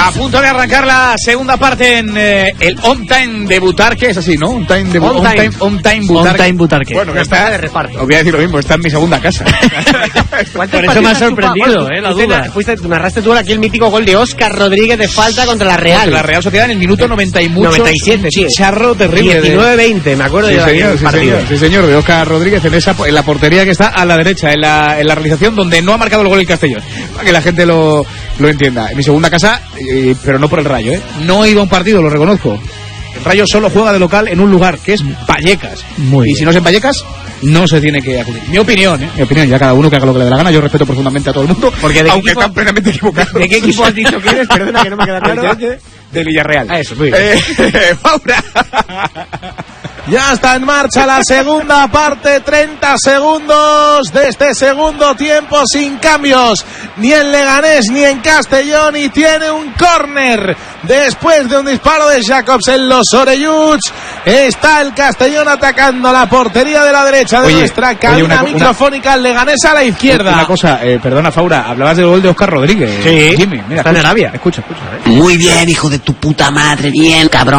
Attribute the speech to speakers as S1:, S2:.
S1: A punto de arrancar la segunda parte en el On Time de Butarque, es así, ¿no? On Time Butarque.
S2: Bueno, que está de reparto.
S1: Os voy a decir lo mismo, está en mi segunda casa.
S2: Por eso me ha sorprendido, la duda. Narraste tú aquí el mítico gol de Óscar Rodríguez de falta contra la Real.
S1: Contra la Real Sociedad en el minuto 90 y mucho.
S2: 97, sí.
S1: Charro terrible.
S2: 19-20, me acuerdo de aquel partido.
S1: Sí, señor, de Óscar Rodríguez en la portería que está a la derecha, en la realización donde no ha marcado el gol el Castellón. Para que la gente lo entienda. En mi segunda casa, pero no por el Rayo, ¿eh? No he ido a un partido, lo reconozco. El Rayo solo juega de local en un lugar, que es Vallecas. Y si no es en Vallecas, no se tiene que acudir. Mi opinión, ya cada uno que haga lo que le dé la gana. Yo respeto profundamente a todo el mundo, porque aunque están plenamente equivocados.
S2: ¿De qué equipo has dicho que eres? Perdona, que no me queda claro.
S1: De Villarreal.
S2: Eso, muy bien.
S1: Faura.
S3: Ya está en marcha la segunda parte, 30 segundos de este segundo tiempo sin cambios, ni en Leganés ni en Castellón, y tiene un córner después de un disparo de Jacobs en los Orelluts. Está el Castellón atacando la portería de la derecha de nuestra cabina microfónica, el Leganés a la izquierda.
S1: Una cosa, perdona Faura, hablabas del gol de Óscar Rodríguez.
S2: Sí,
S1: Jimmy, mira,
S2: está en Arabia.
S1: Escucha.
S4: Muy bien, hijo de tu puta madre, bien, cabrón.